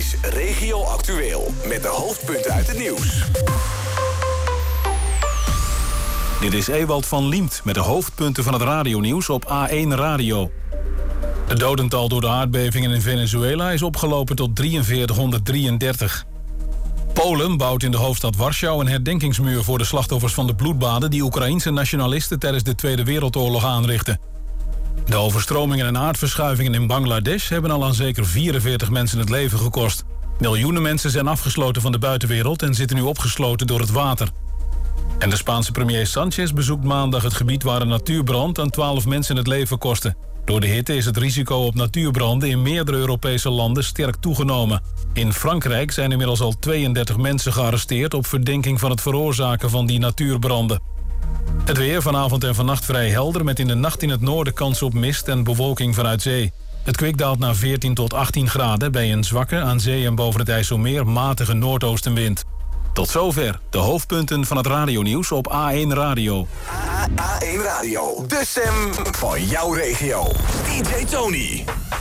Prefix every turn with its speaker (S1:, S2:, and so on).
S1: is Regio Actueel. Met de hoofdpunten uit het nieuws.
S2: Dit is Ewald van Liemt met de hoofdpunten van het radionieuws op A1 Radio. Het dodental door de aardbevingen in Venezuela is opgelopen tot 4333. Polen bouwt in de hoofdstad Warschau een herdenkingsmuur voor de slachtoffers van de bloedbaden die Oekraïense nationalisten tijdens de Tweede Wereldoorlog aanrichtten. De overstromingen en aardverschuivingen in Bangladesh hebben al aan zeker 44 mensen het leven gekost. Miljoenen mensen zijn afgesloten van de buitenwereld en zitten nu opgesloten door het water. En de Spaanse premier Sanchez bezoekt maandag het gebied waar een natuurbrand aan 12 mensen het leven kostte. Door de hitte is het risico op natuurbranden in meerdere Europese landen sterk toegenomen. In Frankrijk zijn inmiddels al 32 mensen gearresteerd op verdenking van het veroorzaken van die natuurbranden. Het weer vanavond en vannacht vrij helder met in de nacht in het noorden kans op mist en bewolking vanuit zee. Het kwik daalt naar 14 tot 18 graden bij een zwakke aan zee en boven het IJsselmeer matige noordoostenwind. Tot zover de hoofdpunten van het radionieuws op A1 Radio.
S1: A1 Radio, de stem van jouw regio. DJ Tony.